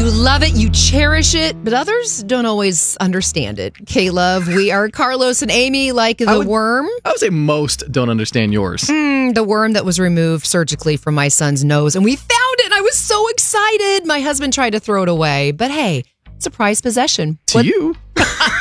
You love it, you cherish it, but others don't always understand it. K-Love, we are Carlos and Amy, like the worm. I would say most don't understand yours. The worm that was removed surgically from my son's nose, and we found it, and I was so excited. My husband tried to throw it away, but hey, it's a prized possession. To you.